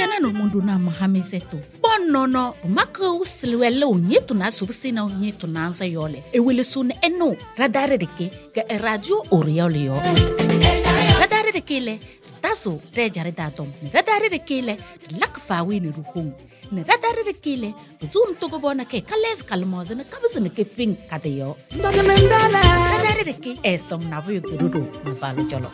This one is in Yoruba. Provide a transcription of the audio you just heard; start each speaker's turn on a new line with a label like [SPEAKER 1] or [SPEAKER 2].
[SPEAKER 1] Bana no mundu na mahamiseto. Bonono, maka usilwele unyetu na subsina unyetu na ansa yole. Ewele sun eno, radare deke, ga radio oriole yo. Radare deke le, taso, rejare datom. Radare deke le, lakfawi ni ruhung. Ne radare deke le, zoom togobona ke, kales kalmoze, ne kabazene ke fing kadeyo. Radare deke, esong nabu yukirudu, masalo jolo.